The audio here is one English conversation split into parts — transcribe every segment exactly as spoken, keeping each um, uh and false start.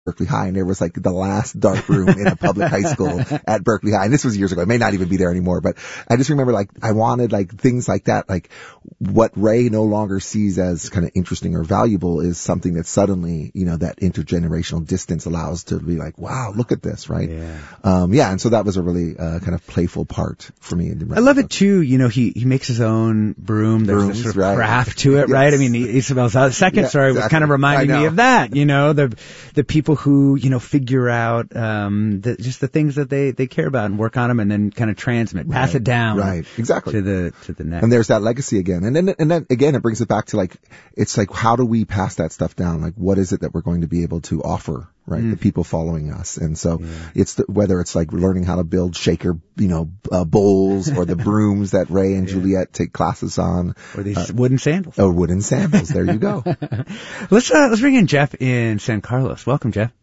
Berkeley High, and there was like the last dark room in a public high school at Berkeley High. And this was years ago. It may not even be there anymore, but I just remember like I wanted like things like that. Like what Ray no longer sees as kind of interesting or valuable is something that suddenly, you know, that intergenerational distance allows to be like, wow, look at this, right? Yeah. Um, yeah. And so that was a really, uh, kind of playful part for me. I love it too. You know, he, he makes his own broom. There's Brooms, a sort of right. craft to it, Yes. right? I mean, Isabel's uh, second Yeah, story was exactly. kind of reminding I me know. of that. You know, the the people who, you know, figure out um the, just the things that they, they care about and work on them and then kind of transmit, pass Right. it down. Right. Exactly. To the to the next. And there's that legacy again. And then, and then again, it brings it back to like, it's like, how do we pass that stuff down? Like, what is it that we're going to be able to offer, right? Mm. The people following us. And so Yeah. it's the, whether it's like learning how to build shaker, you know, uh, bowls or the brooms that Ray and Yeah. Juliet take classes on. Or these uh, wooden sandals. Oh, wooden sandals. There you go. Let's uh, let's bring in Jeff in San Carlos. Welcome, Jeff.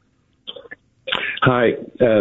Hi. Uh,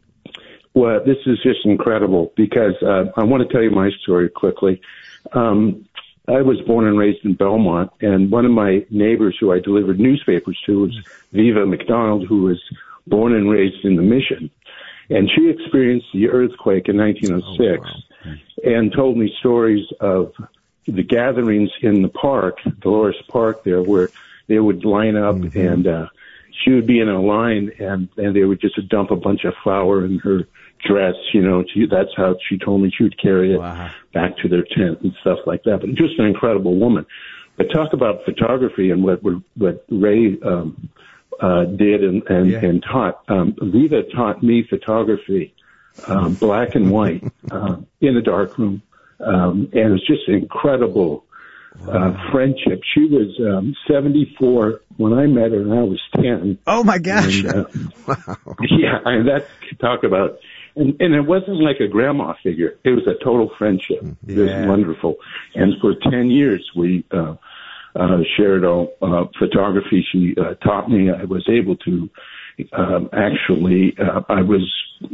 well, this is just incredible because uh, I want to tell you my story quickly. Um, I was born and raised in Belmont, and one of my neighbors who I delivered newspapers to was Viva McDonald, who was born and raised in the Mission. And she experienced the earthquake in nineteen oh six Oh, wow. and told me stories of the gatherings in the park, Dolores Park there, where they would line up Mm-hmm. and uh, she would be in a line and, and they would just dump a bunch of flour in her dress, you know. She, that's how she told me she would carry it Wow. back to their tent and stuff like that. But just an incredible woman. But talk about photography and what what Ray um, uh, did and, and, Yeah. and taught. Um, Viva taught me photography, um, black and white, uh, in a dark room. Um, and it's just incredible uh, friendship. She was um, seventy-four when I met her, and I was ten. Oh my gosh. And, uh, Wow. yeah, and that's talk about, and, and it wasn't like a grandma figure. It was a total friendship. It was Yeah. wonderful. And for ten years, we uh, uh, shared all uh, photography. She uh, taught me. I was able to um, actually. Uh, I was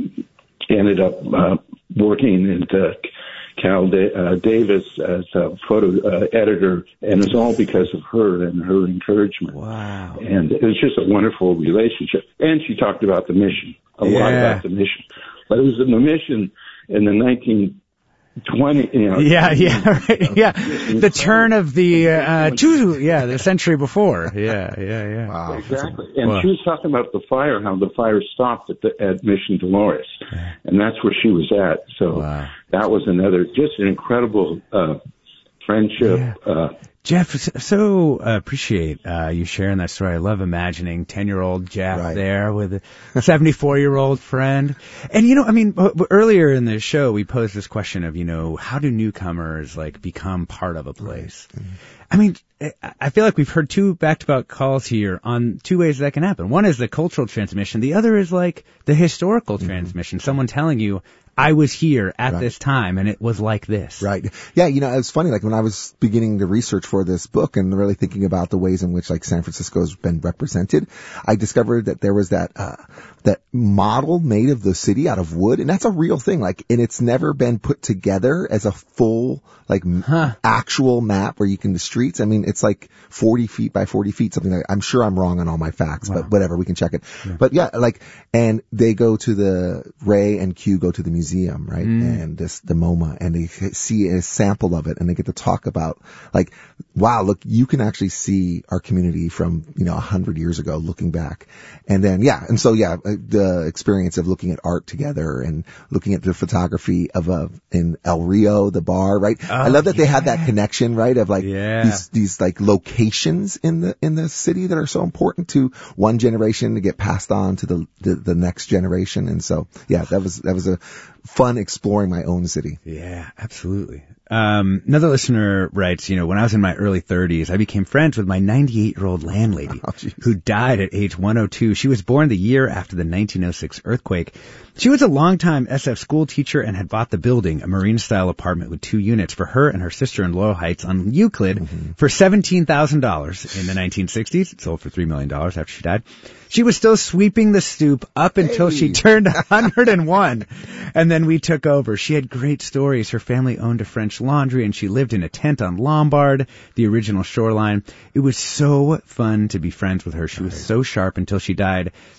ended up uh, working at uh, Cal da- uh, Davis as a photo uh, editor, and it's all because of her and her encouragement. Wow. And it was just a wonderful relationship. And she talked about the mission, a lot Yeah. about the mission. But it was in the mission in the nineteen twenty, you know. Yeah, yeah, right. Yeah. The turn of the, uh, two, yeah, the century before. Yeah, yeah, yeah. Wow. Exactly. And Wow. she was talking about the fire, how the fire stopped at, the, at Mission Dolores. And that's where she was at. So Wow. that was another, just an incredible uh, friendship. Yeah. Uh, Jeff, so uh, appreciate uh, you sharing that story. I love imagining ten-year-old Jeff Right. there with a seventy-four-year-old friend. And, you know, I mean, w- earlier in the show, we posed this question of, you know, how do newcomers, like, become part of a place? Right. Mm-hmm. I mean, I- I feel like we've heard two back-to-back calls here on two ways that can happen. One is the cultural transmission. The other is, like, the historical Mm-hmm. transmission. Someone telling you, I was here at Right. this time, and it was like this. Right. Yeah, you know, it's funny, like when I was beginning to research for this book and really thinking about the ways in which like San Francisco's been represented, I discovered that there was that, uh, that model made of the city out of wood, and that's a real thing, like, and it's never been put together as a full, like, m- Huh. actual map where you can, the streets, I mean, it's like forty feet by forty feet, something like, I'm sure I'm wrong on all my facts, Wow. but whatever, we can check it. But yeah, like, and they go to the, Ray and Q go to the museum, right? Mm. And this, the MoMA, and they see a sample of it, and they get to talk about, like, wow, look, you can actually see our community from, you know, a hundred years ago looking back. And then, yeah, and so, yeah, the experience of looking at art together and looking at the photography of a, in El Rio, the bar, right? Oh, I love that they had yeah. that connection, right? Of like, Yeah. these, these like locations in the, in the city that are so important to one generation to get passed on to the, the, the next generation. And so, yeah, that was, that was a fun exploring my own city. Yeah, absolutely. Um, another listener writes, you know, when I was in my early thirties, I became friends with my ninety-eight-year-old landlady Oh, geez. who died at age one oh two. She was born the year after the nineteen oh six earthquake. She was a longtime S F school teacher and had bought the building, a marine-style apartment with two units, for her and her sister in Loyal Heights on Euclid Mm-hmm. for seventeen thousand dollars in the nineteen sixties. It sold for three million dollars after she died. She was still sweeping the stoop up until Hey. she turned one hundred one, and then we took over. She had great stories. Her family owned a French laundry, and she lived in a tent on Lombard, the original shoreline. It was so fun to be friends with her. She was so sharp until she died